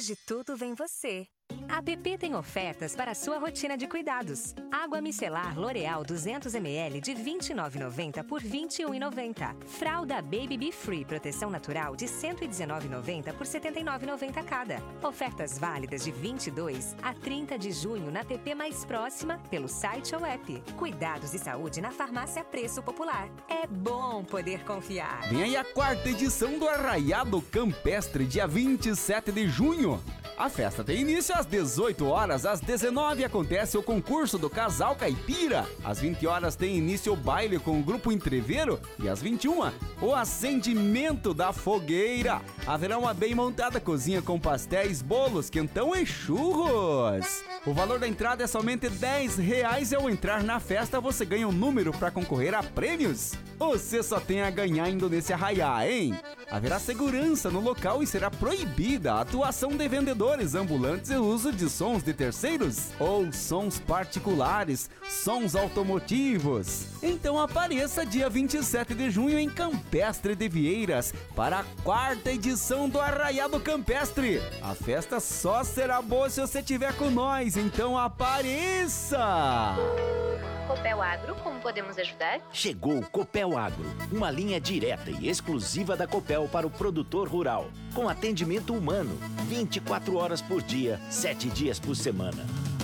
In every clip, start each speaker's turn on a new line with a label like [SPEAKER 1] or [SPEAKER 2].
[SPEAKER 1] de tudo vem você. A PP tem ofertas para a sua rotina de cuidados. Água micelar L'Oréal 200ml de R$ 29,90 por R$ 21,90. Fralda Baby Be Free Proteção Natural de R$ 119,90 por R$ 79,90 cada. Ofertas válidas de 22 a 30 de junho na PP mais próxima, pelo site ou app. Cuidados e saúde na farmácia Preço Popular. É bom poder confiar.
[SPEAKER 2] Vem aí a 4ª edição do Arraiado Campestre, dia 27 de junho. A festa tem início às 18 horas, às 19 acontece o concurso do Casal Caipira. Às 20 horas tem início o baile com o Grupo Entreveiro e às 21 o acendimento da fogueira. Haverá uma bem montada cozinha com pastéis, bolos, quentão e churros. O valor da entrada é somente R$10 e ao entrar na festa você ganha um número para concorrer a prêmios. Você só tem a ganhar indo nesse arraiá, hein? Haverá segurança no local e será proibida a atuação de vendedores ambulantes e uso de sons de terceiros ou sons particulares, sons automotivos. Então apareça dia 27 de junho em Campestre de Vieiras para a 4ª edição do Arraiado Campestre. A festa só será boa se você estiver com nós, então apareça!
[SPEAKER 3] Copel Agro, como podemos ajudar?
[SPEAKER 4] Chegou o Copel Agro, uma linha direta e exclusiva da Copel para o produtor rural, com atendimento humano, 24 horas por dia, 7 dias por semana.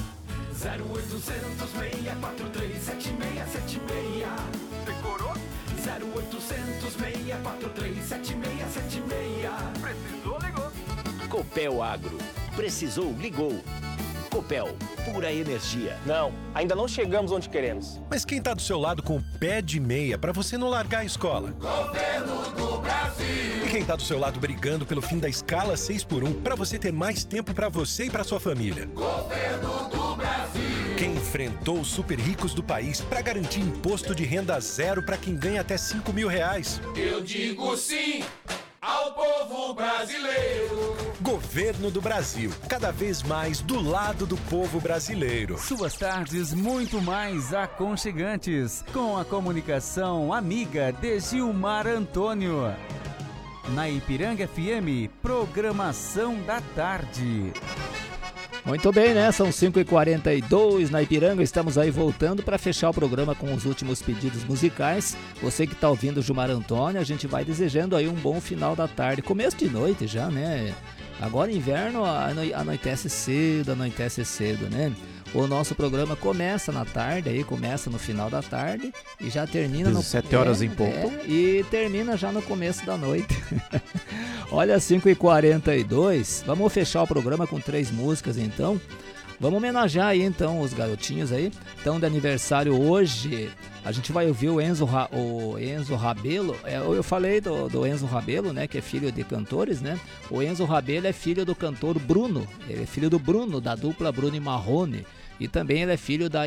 [SPEAKER 5] 0800 643 7676. Decorou? 0800 643 7676. Precisou, ligou.
[SPEAKER 4] Copel Agro. Precisou, ligou. Copel, pura energia.
[SPEAKER 6] Não, ainda não chegamos onde queremos.
[SPEAKER 7] Mas quem tá do seu lado com o pé de meia para você não largar a escola?
[SPEAKER 5] Governo do Brasil.
[SPEAKER 7] E quem tá do seu lado brigando pelo fim da escala 6x1 para você ter mais tempo para você e para sua família?
[SPEAKER 5] Governo do Brasil.
[SPEAKER 7] Quem enfrentou os super ricos do país para garantir imposto de renda zero para quem ganha até R$5.000?
[SPEAKER 5] Eu digo sim ao povo brasileiro.
[SPEAKER 7] Governo do Brasil, cada vez mais do lado do povo brasileiro.
[SPEAKER 2] Suas tardes muito mais aconchegantes, com a comunicação amiga de Gilmar Antônio. Na Ipiranga FM, programação da tarde.
[SPEAKER 8] Muito bem, né? São 5h42 na Ipiranga, estamos aí voltando para fechar o programa com os últimos pedidos musicais. Você que está ouvindo o Gilmar Antônio, a gente vai desejando aí um bom final da tarde, começo de noite já, né? Agora inverno anoitece cedo, né? O nosso programa começa na tarde, aí começa no final da tarde e já termina
[SPEAKER 9] 17 horas em ponto.
[SPEAKER 8] E termina já no começo da noite. Olha, 5h42, vamos fechar o programa com 3 músicas então. Vamos homenagear aí então os garotinhos aí. Então de aniversário hoje, a gente vai ouvir o Enzo Rabelo. Eu falei do Enzo Rabelo, né, que é filho de cantores, né? O Enzo Rabelo é filho do cantor Bruno, ele é filho do Bruno, da dupla Bruno e Marrone. E também ele é filho da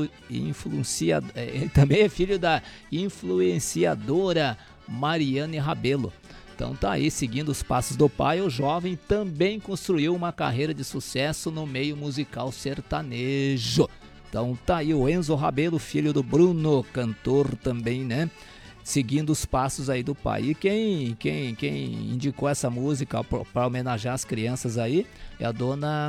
[SPEAKER 8] influenciadora Mariane Rabelo. Então tá aí, seguindo os passos do pai, o jovem também construiu uma carreira de sucesso no meio musical sertanejo. Então tá aí o Enzo Rabelo, filho do Bruno, cantor também, né? Seguindo os passos aí do pai. E quem indicou essa música para homenagear as crianças aí é a dona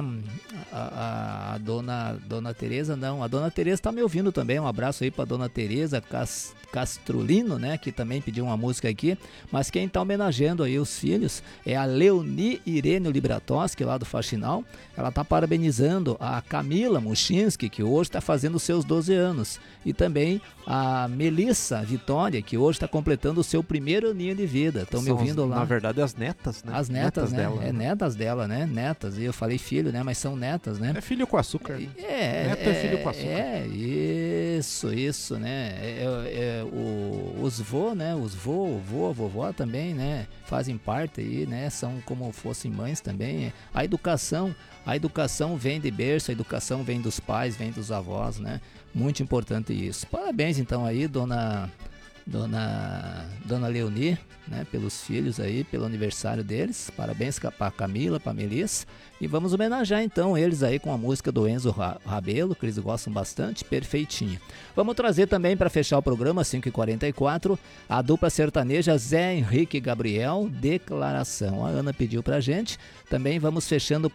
[SPEAKER 8] Tereza, não. A dona Tereza tá me ouvindo também. Um abraço aí para dona Tereza Castrolino, né, que também pediu uma música aqui. Mas quem tá homenageando aí os filhos é a Leoni Irene Libratoski, lá do Faxinal. Ela tá parabenizando a Camila Muchinski, que hoje tá fazendo seus 12 anos. E também a Melissa Vitória, que hoje está completando o seu primeiro aninho de vida. Estão me ouvindo lá.
[SPEAKER 9] Na verdade, as netas, né?
[SPEAKER 8] As netas né?
[SPEAKER 9] Dela.
[SPEAKER 8] É netas dela, né? Netas. E eu falei filho, né? Mas são netas, né?
[SPEAKER 9] É filho com açúcar. Neto é filho com açúcar.
[SPEAKER 8] Isso, né? Os vô, né? Os vô, a vovó também, né? Fazem parte aí, né? São como fossem mães também. A educação vem de berço, a educação vem dos pais, vem dos avós, né? Muito importante isso. Parabéns então aí, dona Leoni, né, pelos filhos aí, pelo aniversário deles. Parabéns para Camila, para Melissa. E vamos homenagear então eles aí com a música do Enzo Rabelo, que eles gostam bastante, Perfeitinha. Vamos trazer também para fechar o programa, 5h44, a dupla sertaneja Zé Henrique e Gabriel, Declaração. A Ana pediu pra gente. Também vamos fechando